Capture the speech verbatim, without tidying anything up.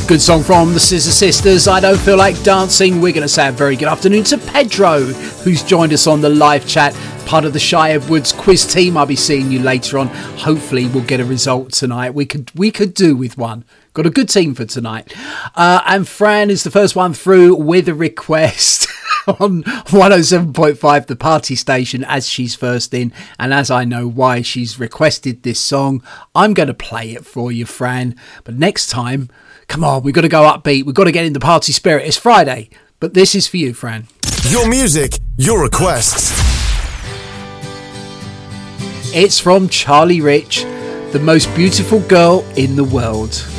Good song from the Scissor Sisters, I Don't Feel Like Dancing. We're going to say a very good afternoon to Pedro, who's joined us on the live chat, part of the Shy Edwards quiz team. I'll be seeing you later on. Hopefully we'll get a result tonight. We could we could do with one. Got a good team for tonight. Uh, and Fran is the first one through with a request on one oh seven point five, the party station, as she's first in. And as I know why she's requested this song, I'm going to play it for you, Fran. But next time, come on, we've got to go upbeat. We've got to get in the party spirit. It's Friday, but this is for you, Fran. Your music, your requests. It's from Charlie Rich, the most beautiful girl in the world.